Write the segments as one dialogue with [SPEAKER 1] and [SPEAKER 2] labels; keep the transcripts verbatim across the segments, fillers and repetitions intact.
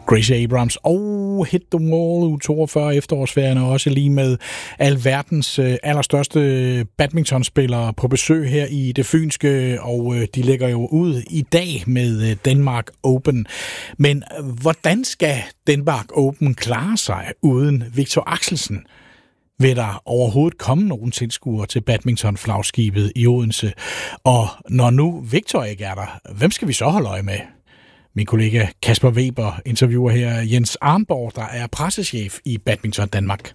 [SPEAKER 1] Gracie Abrams og Hit the Wall U toogfyrre efterårsferien, og også lige med alverdens øh, allerstørste badmintonspillere på besøg her i det fynske, og øh, de lægger jo ud i dag med øh, Denmark Open. Men øh, hvordan skal Denmark Open klare sig uden Victor Axelsen? Vil der overhovedet komme nogen tilskuere til badmintonflagskibet i Odense? Og når nu Victor ikke er der, hvem skal vi så holde øje med? Min kollega Kasper Weber interviewer her Jens Arnborg, der er pressechef i Badminton Danmark.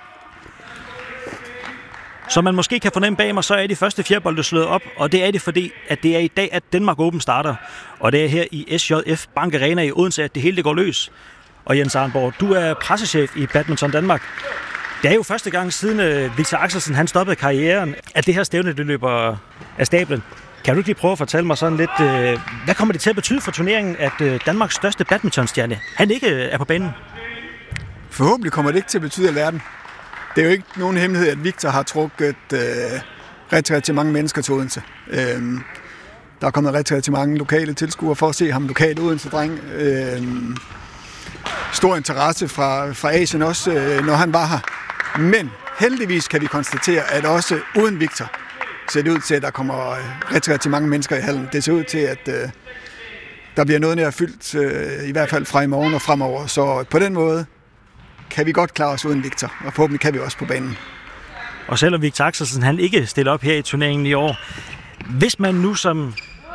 [SPEAKER 2] Som man måske kan fornemme bag mig, så er de første fjerbolde slået op, og det er det fordi, at det er i dag, at Denmark Open starter. Og det er her i S J F Bank Arena i Odense, at det hele det går løs. Og Jens Arnborg, du er pressechef i Badminton Danmark. Det er jo første gang siden Victor Axelsen han stoppede karrieren, at det her stævne det løber af stablen. Kan du ikke lige prøve at fortælle mig sådan lidt, øh, hvad kommer det til at betyde for turneringen, at øh, Danmarks største badmintonstjerne, han ikke øh, er på banen?
[SPEAKER 3] Forhåbentlig kommer det ikke til at betyde alverden. Det er jo ikke nogen hemmelighed, at Victor har trukket øh, rigtig, rigtig mange mennesker til Odense. Øh, der er kommet rigtig, rigtig mange lokale tilskuere for at se ham, lokale Odense-dreng. Øh, stor interesse fra, fra Asien også, øh, når han var her. Men heldigvis kan vi konstatere, at også uden Victor, ser det ud til, at der kommer rigtig, rigtig mange mennesker i hallen. Det ser ud til, at øh, der bliver noget nær fyldt, øh, i hvert fald fra i morgen og fremover. Så på den måde kan vi godt klare os uden Victor, og forhåbentlig kan vi også på banen.
[SPEAKER 2] Og selvom Victor Axelsen han ikke stiller op her i turneringen i år, hvis man nu som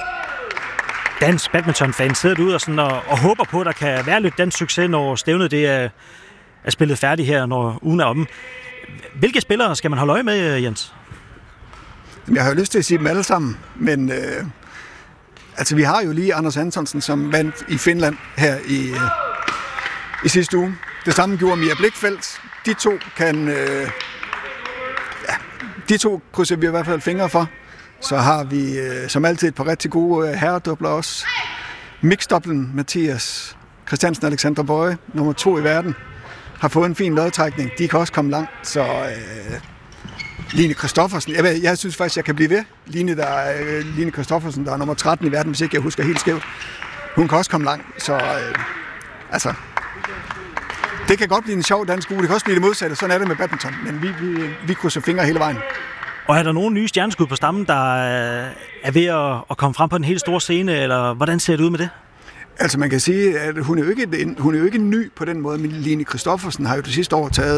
[SPEAKER 2] dansk badmintonfan sidder derude og, sådan og, og håber på, at der kan være lidt dansk succes, når stævnet det er, er spillet færdigt her, når ugen er omme. Hvilke spillere skal man holde øje med, Jens?
[SPEAKER 3] Jeg har jo lyst til at sige dem alle sammen, men øh, altså vi har jo lige Anders Antonsen, som vandt i Finland her i, øh, i sidste uge. Det samme gjorde Mia Blichfeldt. De to kan, øh, ja, de to krydser vi i hvert fald fingre for. Så har vi øh, som altid et par rigtig gode øh, herredubler også. Mixdoblen Mathias Christiansen Alexander Bøje, nummer to i verden, har fået en fin lodtrækning. De kan også komme langt, så øh, Line Kristoffersen, jeg, ved, jeg synes faktisk, jeg kan blive ved. Line, der er, øh, Line Kristoffersen, der er nummer tretten i verden, hvis ikke jeg husker helt skævt. Hun kan også komme langt, så øh, altså, det kan godt blive en sjov dansk uge. Det kan også blive det modsatte, sådan er det med badminton, men vi, vi, vi krydser fingre hele vejen.
[SPEAKER 2] Og er der nogle nye stjerneskud på stammen, der er ved at, at komme frem på den helt store scene, eller hvordan ser det ud med det?
[SPEAKER 3] Altså man kan sige, at hun er jo ikke, hun er jo ikke ny på den måde, men Line Kristoffersen har jo det sidste år taget